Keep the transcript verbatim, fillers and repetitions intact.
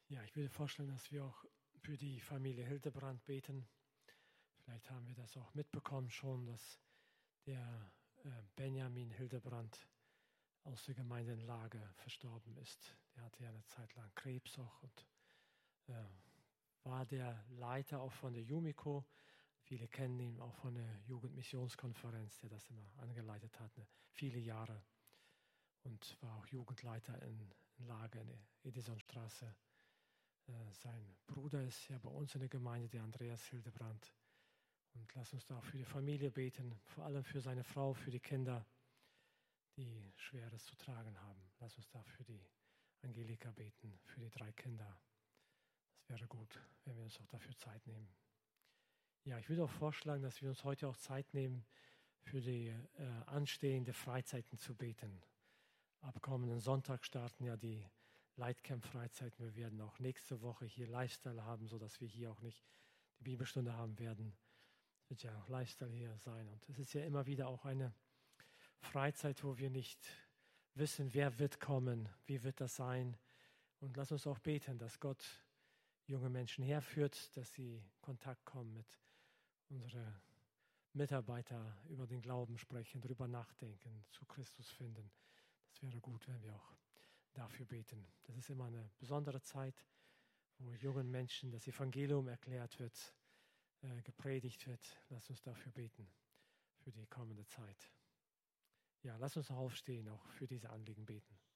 Ja, ich würde vorstellen, dass wir auch für die Familie Hildebrand beten. Vielleicht haben wir das auch mitbekommen schon, dass der äh, Benjamin Hildebrand aus der Gemeinde in Lage verstorben ist. Der hatte ja eine Zeit lang Krebs auch und äh, war der Leiter auch von der Jumiko. Viele kennen ihn auch von der Jugendmissionskonferenz, der das immer angeleitet hat, ne, viele Jahre. Und war auch Jugendleiter in, in Lage in der Edisonstraße. Äh, sein Bruder ist ja bei uns in der Gemeinde, der Andreas Hildebrand. Und lass uns da auch für die Familie beten, vor allem für seine Frau, für die Kinder, die Schweres zu tragen haben. Lass uns da für die Angelika beten, für die drei Kinder. Das wäre gut, wenn wir uns auch dafür Zeit nehmen. Ja, ich würde auch vorschlagen, dass wir uns heute auch Zeit nehmen, für die äh, anstehende Freizeiten zu beten. Ab kommenden Sonntag starten ja die Lightcamp-Freizeiten. Wir werden auch nächste Woche hier Lifestyle haben, sodass wir hier auch nicht die Bibelstunde haben werden. Es wird ja auch Lifestyle hier sein. Und es ist ja immer wieder auch eine Freizeit, wo wir nicht wissen, wer wird kommen, wie wird das sein. Und lass uns auch beten, dass Gott junge Menschen herführt, dass sie in Kontakt kommen mit unseren Mitarbeitern, über den Glauben sprechen, darüber nachdenken, zu Christus finden. Das wäre gut, wenn wir auch dafür beten. Das ist immer eine besondere Zeit, wo jungen Menschen das Evangelium erklärt wird, äh, gepredigt wird. Lass uns dafür beten, für die kommende Zeit. Ja, lass uns aufstehen, auch für diese Anliegen beten.